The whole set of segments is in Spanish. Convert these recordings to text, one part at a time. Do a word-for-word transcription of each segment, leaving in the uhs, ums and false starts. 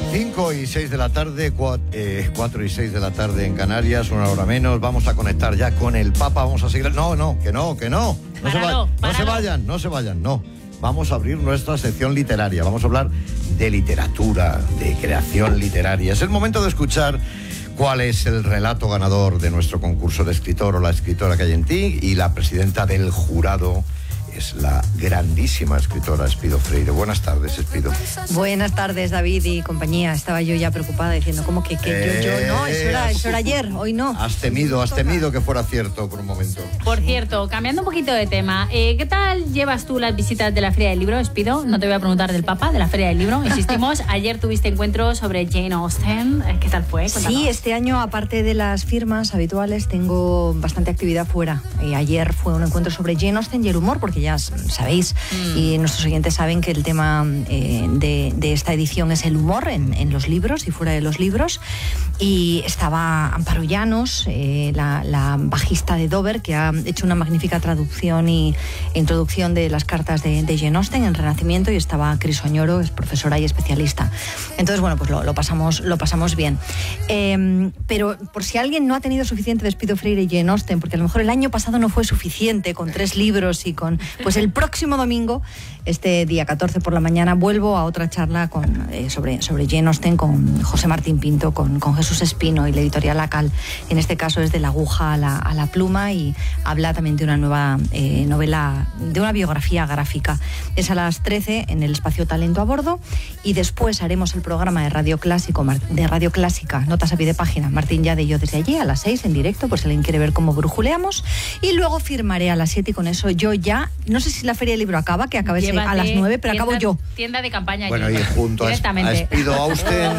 cinco y seis de la tarde, cuatro y seis de la tarde en Canarias, una hora menos. Vamos a conectar ya con el Papa, vamos a seguir... No, no, que no, que no. No, se, va... no se vayan, no se vayan, no. Vamos a abrir nuestra sección literaria, vamos a hablar de literatura, de creación literaria. Es el momento de escuchar cuál es el relato ganador de nuestro concurso de escritor o la escritora que hay en ti, y la presidenta del jurado es la grandísima escritora Espido Freire. Buenas tardes, Espido. Buenas tardes, David y compañía. Estaba yo ya preocupada diciendo, ¿cómo que, que eh, yo, yo? No, eso era, eso era ayer, hoy no. Has temido, has temido que fuera cierto por un momento. Por cierto, cambiando un poquito de tema, eh, ¿qué tal llevas tú las visitas de la Feria del Libro, Espido? No te voy a preguntar del Papa, de la Feria del Libro. Insistimos, ayer tuviste encuentro sobre Jane Austen. ¿Qué tal fue? Cuéntanos. Sí, este año, aparte de las firmas habituales, tengo bastante actividad fuera. Y ayer fue un encuentro sobre Jane Austen y el humor, porque ya sabéis, mm. y nuestros oyentes saben que el tema eh, de, de esta edición es el humor en, en los libros y fuera de los libros. Y estaba Amparo Llanos, eh, la, la bajista de Dover, que ha hecho una magnífica traducción y introducción de las cartas de, de Jane Austen en Renacimiento, y estaba Cris Oñoro, es profesora y especialista. Entonces, bueno, pues lo, lo, pasamos, lo pasamos bien. Eh, pero por si alguien no ha tenido suficiente de Espido Freire y Jane Austen, porque a lo mejor el año pasado no fue suficiente con tres libros y con... Pues el próximo domingo, este día catorce por la mañana, vuelvo a otra charla con, eh, sobre, sobre Jane Austen con José Martín Pinto, con, con Jesús Espino y la editorial Acal. En este caso es de la aguja a la, a la pluma, y habla también de una nueva eh, novela, de una biografía gráfica. Es a las trece en el espacio Talento a Bordo, y después haremos el programa de Radio Clásico, de Radio Clásica, Notas a pie de página, Martín Yade y yo desde allí a las seis en directo, por si alguien quiere ver cómo brujuleamos, y luego firmaré a las siete, y con eso yo ya, no sé si la Feria del Libro acaba, que acabe a las nueve, pero tienda, acabo yo. Tienda de campaña. Bueno, aquí, y junto a, a Espido Austen,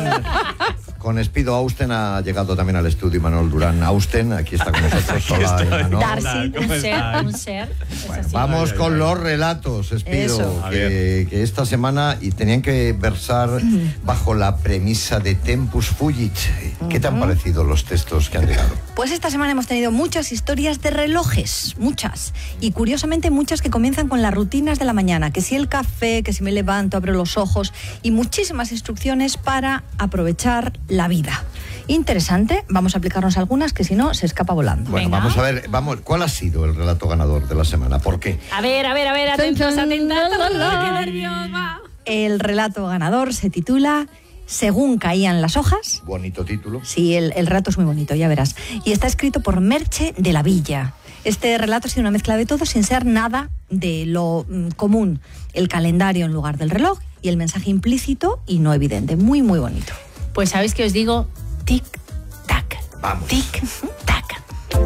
con Espido Austen ha llegado también al estudio Manuel Durán Austen, aquí está con nosotros. Hola, Imanol. Darcy, un ser, un ser. Bueno, vamos con los relatos, Espido, que, que esta semana y tenían que versar bajo la premisa de Tempus Fugit. ¿Qué te han parecido los textos que han llegado? Pues esta semana hemos tenido muchas historias de relojes, muchas, y curiosamente muchas que comienzan con las rutinas de la mañana, que si el café, que si me levanto, abro los ojos, y muchísimas instrucciones para aprovechar la vida. Interesante, vamos a aplicarnos algunas, que si no se escapa volando. Bueno, Venga. vamos a ver, vamos, ¿cuál ha sido el relato ganador de la semana? ¿Por qué? A ver, a ver, a ver, atentos, atentos. ¡Qué nervios! El relato ganador se titula Según caían las hojas. Bonito título. Sí, el, el relato es muy bonito, ya verás. Y está escrito por Merche de la Villa. Este relato ha sido una mezcla de todo sin ser nada de lo mm, común. El calendario en lugar del reloj y el mensaje implícito y no evidente. Muy, muy bonito. Pues sabéis que os digo, tic-tac. Vamos. Tic-tac.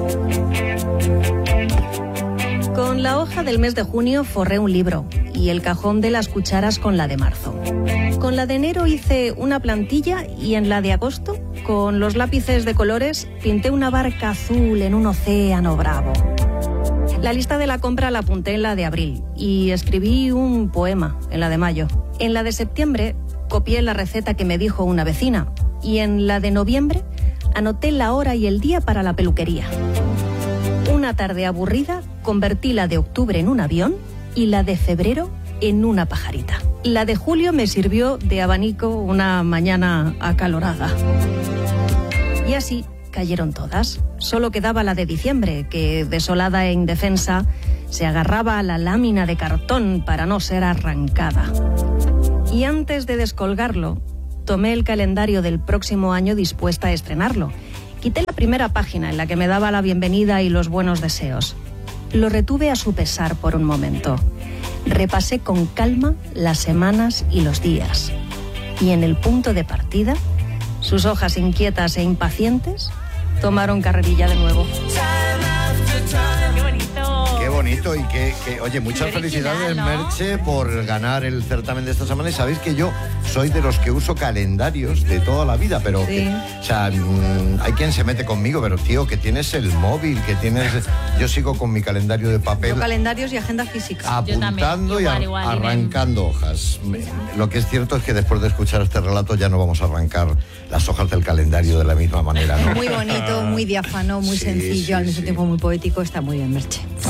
Con la hoja del mes de junio forré un libro y el cajón de las cucharas con la de marzo. Con la de enero hice una plantilla y en la de agosto, con los lápices de colores, pinté una barca azul en un océano bravo. La lista de la compra la apunté en la de abril y escribí un poema en la de mayo. En la de septiembre copié la receta que me dijo una vecina y en la de noviembre anoté la hora y el día para la peluquería. Una tarde aburrida convertí la de octubre en un avión y la de febrero en una pajarita. La de julio me sirvió de abanico una mañana acalorada. Y así cayeron todas. Solo quedaba la de diciembre, que, desolada e indefensa, se agarraba a la lámina de cartón para no ser arrancada. Y antes de descolgarlo, tomé el calendario del próximo año dispuesta a estrenarlo. Quité la primera página en la que me daba la bienvenida y los buenos deseos. Lo retuve a su pesar por un momento. Repasé con calma las semanas y los días. Y en el punto de partida, sus hojas inquietas e impacientes tomaron carrerilla de nuevo. ¡Qué bonito! Qué bonito y que, que oye, muchas Qué felicidades, original, ¿no? Merche, por ganar el certamen de esta semana. Y sabéis que yo soy de los que uso calendarios de toda la vida, pero Sí. que, o sea, mmm, hay quien se mete conmigo, pero tío, que tienes el móvil, que tienes... Yo sigo con mi calendario de papel, Yo calendarios y agenda física. apuntando igual, y igual, arrancando hojas. Me- Lo que es cierto es que después de escuchar este relato ya no vamos a arrancar las hojas del calendario de la misma manera, ¿no? Muy bonito, muy diáfano, muy Sí, sencillo, sí, al mismo sí. tiempo muy poético. Está muy bien, Merche. Ha sido un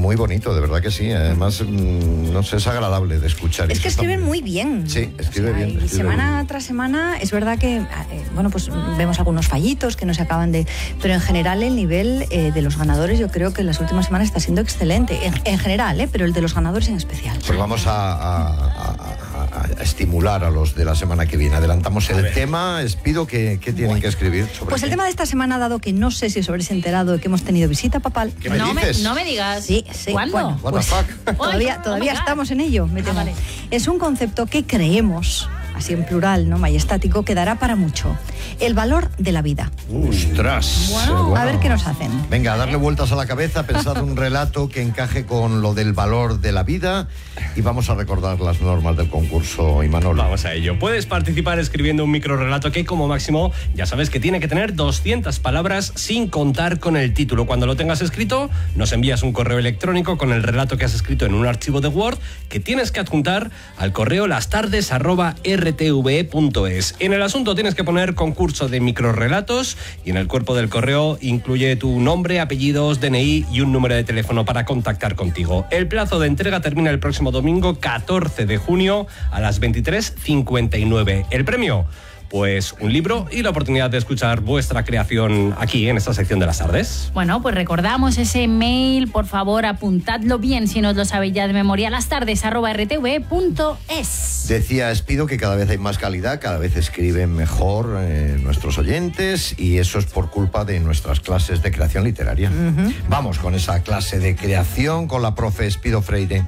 muy bonito, de verdad que sí. Además, mmm, no sé, es agradable de escuchar. Es que escriben muy... muy bien. Sí, escribe o sea, bien. Y escribe semana bien. tras semana, es verdad que, eh, bueno, pues vemos algunos fallitos que no se acaban de... Pero en general el nivel eh, de los ganadores yo creo que en las últimas semanas está siendo excelente. En, en general, eh, pero el de los ganadores en especial. Pues vamos a, a, a, a, a estimular a los de la semana que viene. Adelantamos el tema. Les pido que, que tienen que escribir sobre Pues el qué. tema de esta semana, dado que no sé si os habréis enterado de que hemos tenido visita papal. ¿Qué me no, dices? Me, no me digas. Sí, sí. ¿Cuándo? Bueno, What the pues, fuck? todavía Oh todavía my God. estamos en ello, me Ah, temo. vale. Es un concepto que creemos, así en plural, ¿no? Majestático, que dará para mucho. El valor de la vida. ¡Ostras! Wow. A ver qué nos hacen. Venga, a darle vueltas a la cabeza, pensad un relato que encaje con lo del valor de la vida y vamos a recordar las normas del concurso, Imanol. Vamos a ello. Puedes participar escribiendo un microrrelato que como máximo ya sabes que tiene que tener doscientas palabras sin contar con el título. Cuando lo tengas escrito, nos envías un correo electrónico con el relato que has escrito en un archivo de Word que tienes que adjuntar al correo lastardes arroba r t v e punto es. En el asunto tienes que poner concurso de microrrelatos y en el cuerpo del correo incluye tu nombre, apellidos, D N I y un número de teléfono para contactar contigo. El plazo de entrega termina el próximo domingo catorce de junio a las veintitrés cincuenta y nueve. El premio, pues un libro y la oportunidad de escuchar vuestra creación aquí en esta sección de las tardes. Bueno, pues recordamos ese mail, por favor, apuntadlo bien si no os lo sabéis ya de memoria, lastardes arroba r t v e punto es. Decía Espido que cada vez hay más calidad, cada vez escriben mejor eh, nuestros oyentes y eso es por culpa de nuestras clases de creación literaria. Uh-huh. Vamos con esa clase de creación con la profe Espido Freire.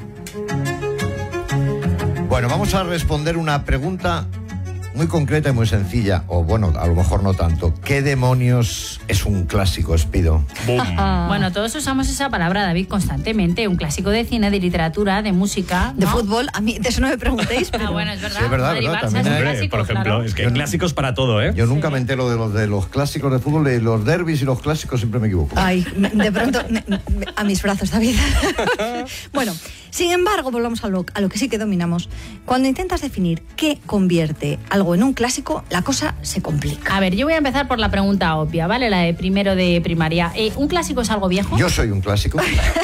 Bueno, vamos a responder una pregunta muy concreta y muy sencilla, o bueno, a lo mejor no tanto. ¿Qué demonios es un clásico, Espido? ¡Bum! Bueno, todos usamos esa palabra, David, constantemente. Un clásico de cine, de literatura, de música, ¿no? De fútbol, a mí de eso no me preguntéis, pero... Ah, bueno, es verdad. Sí, es verdad, Madrid, verdad, Barça también es un hay- clásico, Por ejemplo, claro. es que hay clásicos para todo, ¿eh? Yo nunca me entero de los, de los clásicos de fútbol, de los derbis y los clásicos siempre me equivoco. Ay, me- de pronto, me- me- a mis brazos, David. Bueno, sin embargo, volvamos a lo, a lo que sí que dominamos. Cuando intentas definir qué convierte algo en un clásico, la cosa se complica. A ver, yo voy a empezar por la pregunta obvia, ¿vale? La de primero de primaria. Eh, ¿Un clásico es algo viejo? Yo soy un clásico.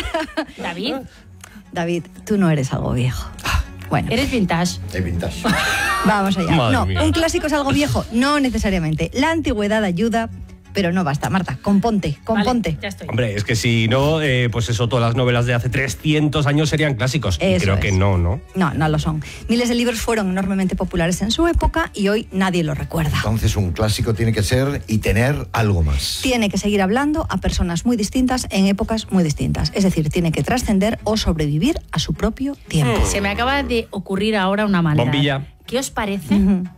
David, David, tú no eres algo viejo. Bueno, eres vintage. De vintage. vamos allá. Madre No, mía. un clásico es algo viejo, no necesariamente. La antigüedad ayuda, pero no basta. Marta, componte, componte. Vale, ya estoy. Hombre, es que si no, eh, pues eso, todas las novelas de hace trescientos años serían clásicos. Y Eso creo es. que no, ¿no? No, no lo son. Miles de libros fueron enormemente populares en su época y hoy nadie los recuerda. Entonces un clásico tiene que ser y tener algo más. Tiene que seguir hablando a personas muy distintas en épocas muy distintas. Es decir, tiene que trascender o sobrevivir a su propio tiempo. Se me acaba de ocurrir ahora una manera. Bombilla. ¿Qué os parece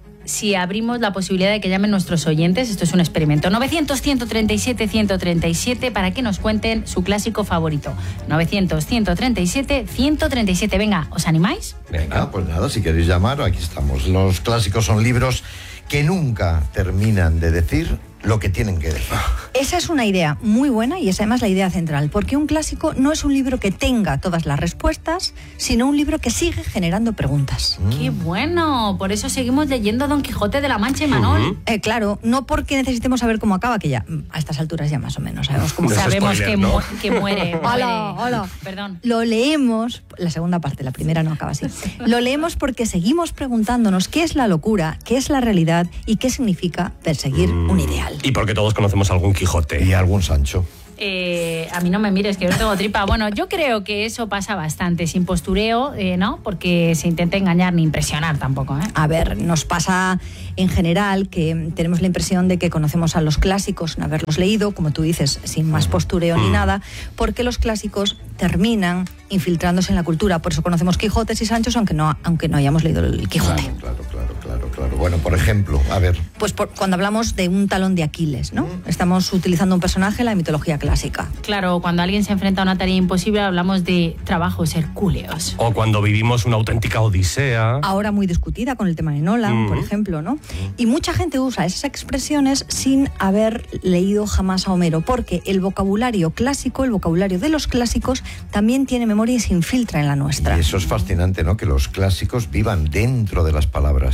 si abrimos la posibilidad de que llamen nuestros oyentes? Esto es un experimento. novecientos, ciento treinta y siete, ciento treinta y siete para que nos cuenten su clásico favorito. novecientos, ciento treinta y siete, ciento treinta y siete. Venga, ¿os animáis? Venga, pues nada, si queréis llamar, aquí estamos. Los clásicos son libros que nunca terminan de decir lo que tienen que decir. Esa es una idea muy buena y es además la idea central, porque un clásico no es un libro que tenga todas las respuestas, sino un libro que sigue generando preguntas. ¡Qué bueno! Por eso seguimos leyendo Don Quijote de la Mancha y Manol. Eh, claro, no porque necesitemos saber cómo acaba, que ya mm, a estas alturas ya más o menos sabemos cómo No es acaba. Sabemos spoiler, que, ¿no? mu- que muere. Hola, muere. hola. Perdón. Lo leemos, la segunda parte, la primera no acaba así. Lo leemos porque seguimos preguntándonos qué es la locura, qué es la realidad y qué significa perseguir un ideal. Y porque todos conocemos algún Quijote. Y algún Sancho. Eh, a mí no me mires, que yo tengo tripa. Bueno, yo creo que eso pasa bastante, sin postureo, eh, ¿no? Porque se intenta engañar ni impresionar tampoco, ¿eh? A ver, nos pasa en general que tenemos la impresión de que conocemos a los clásicos sin haberlos leído, como tú dices, sin más postureo ni nada, porque los clásicos terminan infiltrándose en la cultura. Por eso conocemos Quijotes y Sanchos, aunque no, aunque no hayamos leído el Quijote. Claro, claro, claro, claro, claro. Bueno, por ejemplo, a ver. Pues por- cuando hablamos de un talón de Aquiles, ¿no? Estamos utilizando un personaje en la mitología clásica. Claro, cuando alguien se enfrenta a una tarea imposible hablamos de trabajos hercúleos. O cuando vivimos una auténtica odisea. Ahora muy discutida con el tema de Nolan, Mm. por ejemplo, ¿no? Y mucha gente usa esas expresiones sin haber leído jamás a Homero, porque el vocabulario clásico, el vocabulario de los clásicos, también tiene memoria y se infiltra en la nuestra. Y eso es fascinante, ¿no? Que los clásicos vivan dentro de las palabras. Viven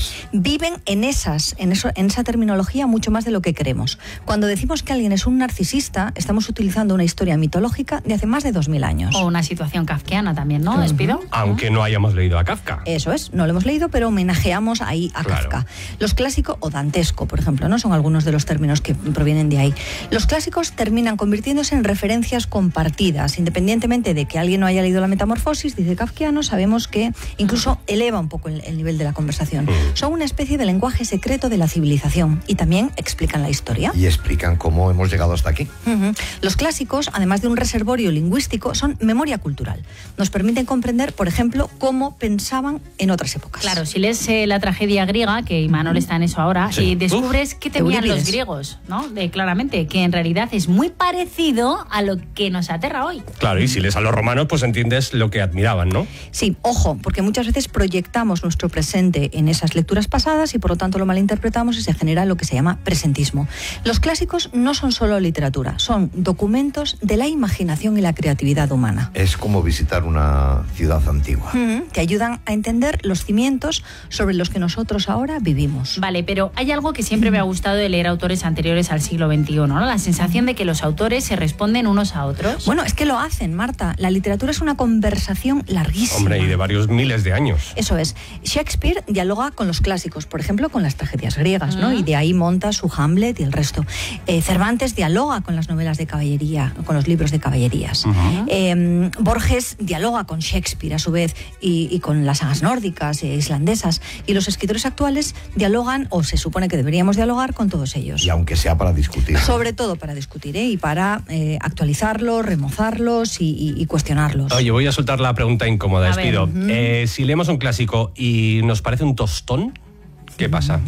viven en esas, en eso, en esa terminología mucho más de lo que creemos. Cuando decimos que alguien es un narcisista, estamos utilizando una historia mitológica de hace más de dos mil años. O una situación kafkiana también, ¿no? ¿Despido? Uh-huh. Aunque no hayamos leído a Kafka. Eso es, no lo hemos leído, pero homenajeamos ahí a claro. Kafka. Los clásicos, o dantesco, por ejemplo, ¿no? Son algunos de los términos que provienen de ahí. Los clásicos terminan convirtiéndose en referencias compartidas, independientemente de que alguien no haya leído la Metamorfosis, dice kafkiano, sabemos que incluso eleva un poco el, el nivel de la conversación. Son una especie de lenguaje secreto de la civilización y también explican la historia. Y explican cómo hemos llegado hasta aquí. Uh-huh. Los clásicos, además de un reservorio lingüístico, son memoria cultural. Nos permiten comprender, por ejemplo, cómo pensaban en otras épocas. Claro, si lees eh, la tragedia griega, que Imanol está en eso ahora, sí. y descubres Uf, que temían Eurípides. los griegos, ¿no? De, claramente, que en realidad es muy parecido a lo que nos aterra hoy. Claro, y si lees a los romanos, pues entiendes lo que admiraban, ¿no? Sí, ojo, porque muchas veces proyectamos nuestro presente en esas lecturas pasadas y por lo tanto lo malinterpretamos y se genera lo que se llama presentismo. Los clásicos no son solo literatura, son documentos de la imaginación y la creatividad humana. Es como visitar una ciudad antigua. Mm, que ayudan a entender los cimientos sobre los que nosotros ahora vivimos. Vale, pero hay algo que siempre me ha gustado de leer autores anteriores al siglo veintiuno, ¿no? La sensación de que los autores se responden unos a otros. Bueno, es que lo hacen, Marta. La literatura es una conversación larguísima. Hombre, y de varios miles de años. Eso es. Shakespeare dialoga con los clásicos, por ejemplo, con las tragedias griegas, ¿no? Uh-huh. Y de ahí monta su Hamlet y el resto. Eh, Cervantes dialoga con las novelas de caballería, con los libros de caballerías. Uh-huh. Eh, Borges dialoga con Shakespeare, a su vez, y, y con las sagas nórdicas e islandesas. Y los escritores actuales dialogan, o se supone que deberíamos dialogar, con todos ellos. Y aunque sea para discutir. Sobre todo para discutir, ¿eh? Y para eh, actualizarlos, remozarlos y, y, y cuestionarlos. Oye, voy a soltar la pregunta incómoda, A despido. ver. Eh, si leemos un clásico y nos parece un tostón, ¿qué pasa?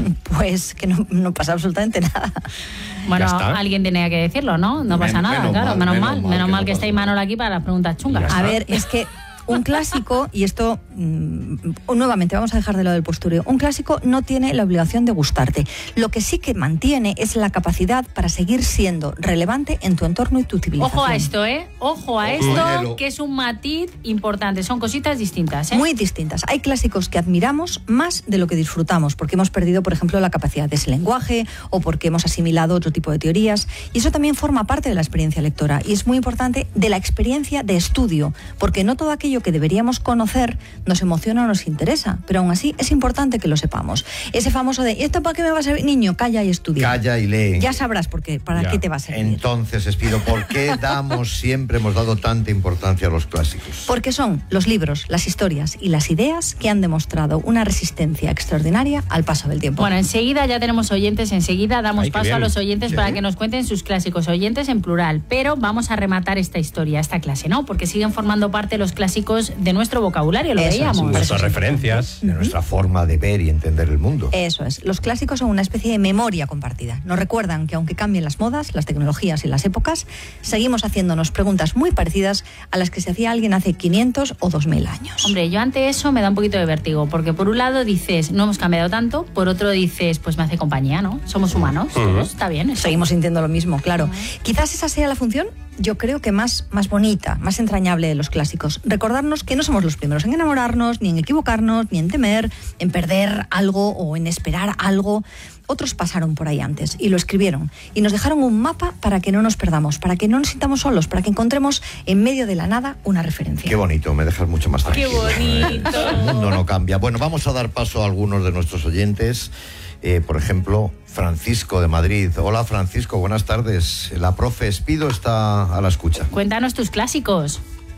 Pues que no, no pasa absolutamente nada. Bueno, Ya está. alguien tenía que decirlo, ¿no? No pasa Men- nada, menos claro, mal, menos menos mal. mal Menos que mal no que está pasa Imanol aquí para las preguntas chungas. Ya A está. ver, es que un clásico, y esto mm, nuevamente vamos a dejar de lado el postureo, un clásico no tiene la obligación de gustarte. Lo que sí que mantiene es la capacidad para seguir siendo relevante en tu entorno y tu civilización. Ojo a esto, ¿eh? Ojo a Ojo, esto, hielo. que es un matiz importante. Son cositas distintas, ¿eh? Muy distintas. Hay clásicos que admiramos más de lo que disfrutamos, porque hemos perdido, por ejemplo, la capacidad de ese lenguaje o porque hemos asimilado otro tipo de teorías. Y eso también forma parte de la experiencia lectora. Y es muy importante de la experiencia de estudio, porque no todo aquello que deberíamos conocer nos emociona o nos interesa, pero aún así es importante que lo sepamos. Ese famoso de, ¿y esto para qué me va a servir? Niño, calla y estudia. Calla y lee. Ya sabrás por qué, para Ya. qué te va a servir. Entonces, Espido, ¿por qué damos, siempre hemos dado tanta importancia a los clásicos? Porque son los libros, las historias y las ideas que han demostrado una resistencia extraordinaria al paso del tiempo. Bueno, enseguida ya tenemos oyentes, enseguida damos Ay, qué paso bien. a los oyentes Sí. para que nos cuenten sus clásicos, oyentes en plural, pero vamos a rematar esta historia, esta clase, ¿no? Porque siguen formando parte los clásicos de nuestro vocabulario, lo Eso es, veíamos. por Nuestras eso es referencias. De nuestra forma de ver y entender el mundo. Eso es. Los clásicos son una especie de memoria compartida. Nos recuerdan que aunque cambien las modas, las tecnologías y las épocas, seguimos haciéndonos preguntas muy parecidas a las que se hacía alguien hace quinientos o dos mil años. Hombre, yo ante eso me da un poquito de vértigo, porque por un lado dices, no hemos cambiado tanto, por otro dices, pues me hace compañía, ¿no? Somos humanos, todos, está bien. Eso. Seguimos sintiendo lo mismo, claro. Quizás esa sea la función, yo creo que más, más bonita, más entrañable de los clásicos. Recordarnos que no somos los primeros en enamorarnos, ni en equivocarnos, ni en temer, en perder algo o en esperar algo. Otros pasaron por ahí antes y lo escribieron y nos dejaron un mapa para que no nos perdamos, para que no nos sintamos solos, para que encontremos en medio de la nada una referencia. Qué bonito, me dejas mucho más tranquilo. bonito. El mundo no cambia. Bueno, vamos a dar paso a algunos de nuestros oyentes. Eh, por ejemplo, Francisco de Madrid. Hola, Francisco, buenas tardes. La profe Espido está a la escucha. Cuéntanos tus clásicos.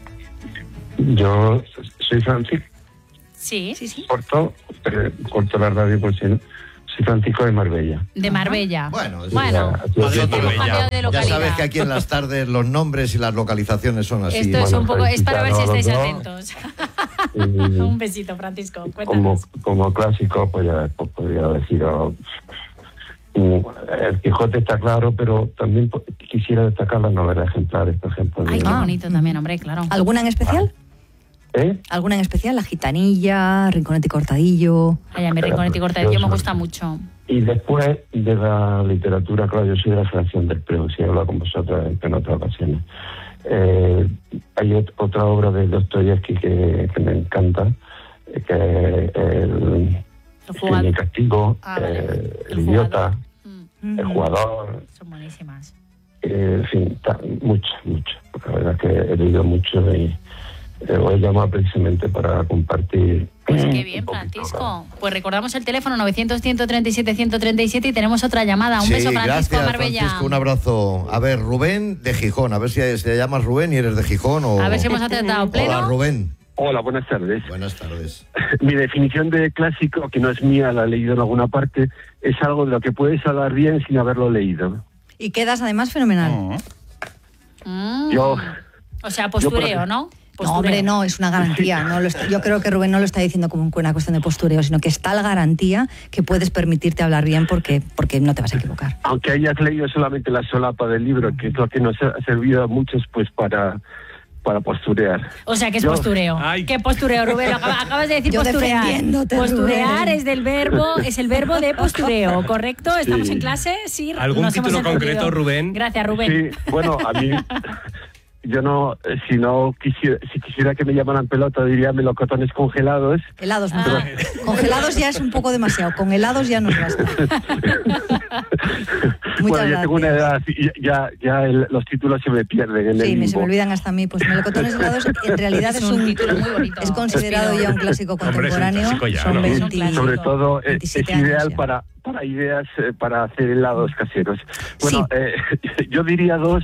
Yo soy Francisco, Sí, sí, sí. corto, pero corto la radio por si no. Soy Francisco de Marbella. De Marbella. Bueno, eso bueno ya- hemos ya- cambiado de Ya localidad. sabes que aquí en las tardes los nombres y las localizaciones son así. Esto es Bueno, un poco, es para ver si estáis felicitarnos atentos. a los dos. Un besito, Francisco. Como, Cuéntanos. como clásico, pues ya pues, podría deciros. mm, El Quijote está claro, pero también pues, quisiera destacar las novelas ejemplares, por ejemplo. de- Ay, qué Ah. bonito también, hombre, claro. ¿Alguna en especial? ¿Eh? ¿Alguna en especial? La Gitanilla, Rinconete y Cortadillo. Ay, a mi Rinconete y Cortadillo me gusta mucho. Y después de la literatura, claro, yo soy de la Generación del Prego, si he hablado con vosotros en, en otras ocasiones. Eh, hay ot- otra obra de Dostoyevsky que, que me encanta, eh, que es el, El jugador. El castigo, Ah, vale. eh, el, El idiota, Mm, el jugador, son buenísimas. eh, en fin, ta- mucho, mucho. La verdad que he leído mucho y eh, os he llamado precisamente para compartir. Pues qué bien, un poquito, Francisco. Pues recordamos el teléfono novecientos, ciento treinta y siete, ciento treinta y siete y tenemos otra llamada. Un Sí, beso, Francisco, gracias, Marbella. Francisco, un abrazo. A ver, Rubén de Gijón, a ver si te llamas Rubén y eres de Gijón o... A ver si hemos acertado pleno. Hola, Rubén. Hola, buenas tardes. Buenas tardes. Mi definición de clásico, que no es mía, la he leído en alguna parte, es algo de lo que puedes hablar bien sin haberlo leído. Y quedas además fenomenal. Mm. Yo, O sea, postureo, Yo, ¿no? No, Postureo. hombre, no, es una garantía. No lo está- yo creo que Rubén no lo está diciendo como una cuestión de postureo, sino que es tal garantía que puedes permitirte hablar bien porque, porque no te vas a equivocar. aunque hayas leído solamente la solapa del libro, que es lo que nos ha servido a muchos pues para, para posturear. O sea, que es Yo- postureo. Ay. ¿Qué postureo, Rubén? Lo acaba- acabas de decir Yo posturear. defendiéndote, Posturear Rubén. es del verbo, es el verbo de postureo, ¿correcto? ¿Estamos Sí. en clase? Sí. ¿Algún nos hemos título entendido. concreto, Rubén? Gracias, Rubén. Sí, bueno, a mí, yo no, eh, si no quisiera, si quisiera que me llamaran pelota, diría melocotones congelados. Helados, Ah. no. Congelados ya es un poco demasiado. Con helados ya nos basta. Muchas bueno, yo tengo una gracias. edad y ya, ya el- los títulos se me pierden en el Sí, me, se limbo. me olvidan hasta a mí. Pues melocotones helados en realidad Es es, un un, título muy bonito. es considerado Despido. ya un clásico Hombre, es un contemporáneo. clásico ya, Son ¿no? Es un veinte, clásico. Sobre todo eh, es, veintisiete ideal años ya. para, para ideas, eh, para hacer helados caseros. Bueno, Sí. eh, yo diría dos,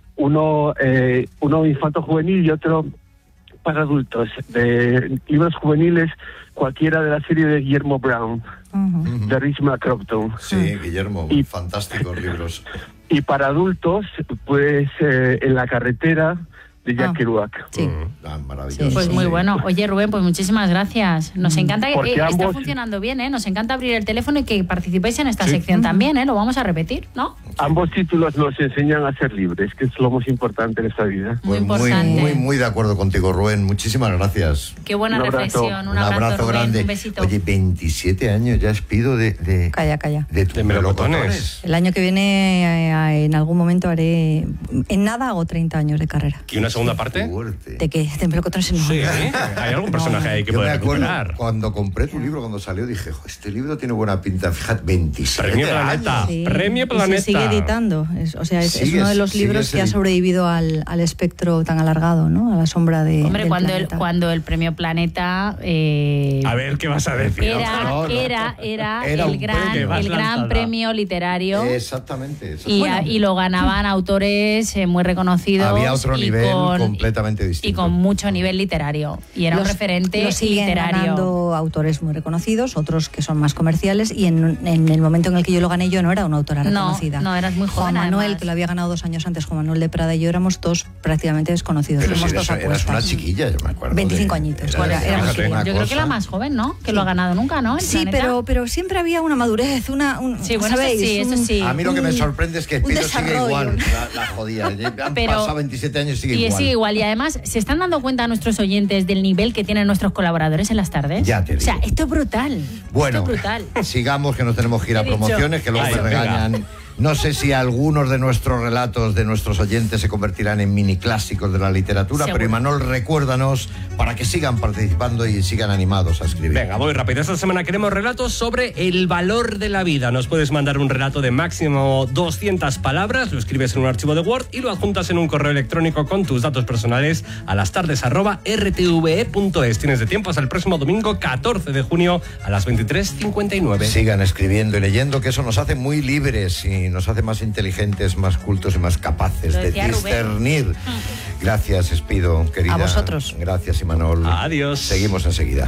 uno, eh, uno infanto-juvenil y otro para adultos. De libros juveniles, cualquiera de la serie de Guillermo Brown, Ujú. de Richmond Crompton. Sí, Guillermo, Y- fantásticos libros. Y para adultos, pues eh, En la carretera, de Jack Ah. Kerouac. Sí. Ah, maravilloso. Pues muy sí. bueno. Oye, Rubén, pues muchísimas gracias. Nos encanta que Porque eh, está ambos- funcionando bien, ¿eh? Nos encanta abrir el teléfono y que participéis en esta Sí. sección también, ¿eh? Lo vamos a repetir, ¿no? Ambos títulos nos enseñan a ser libres, que es lo más importante en esta vida. Muy Pues muy, importante. muy, muy de acuerdo contigo, Rubén. Muchísimas gracias. Qué buena Un abrazo. reflexión. Un, Un abrazo, Rubén. grande. Un besito. Oye, veintisiete años ya despido de, de, Calla, calla. de tus De melocotones. El año que viene, eh, en algún momento haré. En nada hago treinta años de carrera. ¿Y una segunda parte? Fuerte. De que de melocotones no. Sí, ¿eh? Hay algún personaje ahí que Yo me puede acuerdo, recuperar. cuando compré tu libro, cuando salió, dije, "Jo, este libro tiene buena pinta". Fíjate, veintisiete Premio años. Planeta. Sí, Premio y Planeta. se sigue editando. Es- o sea, es, es Sigue- uno de los sigue libros que ha edi- sobrevivido al, al espectro tan alargado, ¿no? A la sombra de. Hombre, del cuando el, planeta. cuando el premio Planeta eh, A ver, ¿qué vas a decir? era, No, no. era, era, Era el un gran, premio. Vas el gran lanzada. premio literario. Exactamente. Y, exactamente. y lo ganaban autores eh, muy reconocidos. Había otro y nivel con- completamente y- distinto. Y con mucho nivel literario. Y era un Los- referente lo siguen literario. ganando autores muy reconocidos, otros que son más comerciales, y en, en el momento en el que yo lo gané yo no era una autora No, reconocida. no, eras muy Juan joven, Manuel, además. que lo había ganado dos años antes, Juan Manuel de Prada y yo éramos dos prácticamente desconocidos. Pero si Fuimos eras, dos eras una apuestas. chiquilla, yo me acuerdo. veinticinco de- añitos, era- era- era éramos una jóvenes. Yo creo cosa- que la más joven, ¿no? Que lo ha ganado nunca, ¿no? El Sí, Planeta. pero, pero siempre había una madurez, una... Un, Sí, bueno, eso ¿sabéis? sí, eso Un- sí. A mí lo que me un- sorprende es que un Pido sigue desarrollo. igual, la, la jodida. Han Pero- pasado veintisiete años y sigue Y igual. sigue igual. Y además, ¿se están dando cuenta nuestros oyentes del nivel que tienen nuestros colaboradores en las tardes? Ya te O sea, digo. esto es brutal. Bueno, Esto es brutal. sigamos que nos tenemos que ir a He dicho. promociones, que luego Ay, me venga. regañan. No sé si algunos de nuestros relatos de nuestros oyentes se convertirán en mini clásicos de la literatura, Seguro. pero Imanol, recuérdanos para que sigan participando y sigan animados a escribir. Venga, voy rápido. Esta semana queremos relatos sobre el valor de la vida. Nos puedes mandar un relato de máximo doscientas palabras, lo escribes en un archivo de Word y lo adjuntas en un correo electrónico con tus datos personales a las tardes arroba r t v e punto es. Tienes de tiempo hasta el próximo domingo catorce de junio a las veintitrés cincuenta y nueve. Sigan escribiendo y leyendo, que eso nos hace muy libres y nos hace más inteligentes, más cultos y más capaces Lo de decía Rubén. discernir. Gracias, Espido, querida. A vosotros. Gracias, Imanol. Adiós. Seguimos enseguida.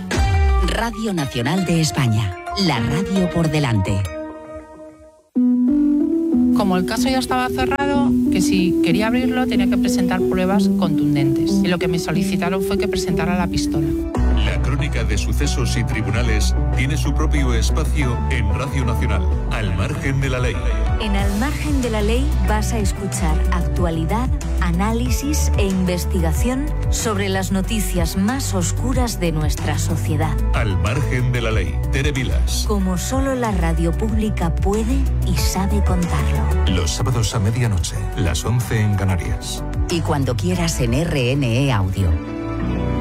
Radio Nacional de España. La radio por delante. Como el caso ya estaba cerrado, que si quería abrirlo tenía que presentar pruebas contundentes. Y lo que me solicitaron fue que presentara la pistola. La crónica de sucesos y tribunales tiene su propio espacio en Radio Nacional, al margen de la ley. En Al margen de la ley vas a escuchar actualidad, análisis e investigación sobre las noticias más oscuras de nuestra sociedad. Al margen de la ley. Tere Vilas. Como solo la radio pública puede y sabe contarlo. Los sábados a medianoche, las once en Canarias. Y cuando quieras en R N E Audio.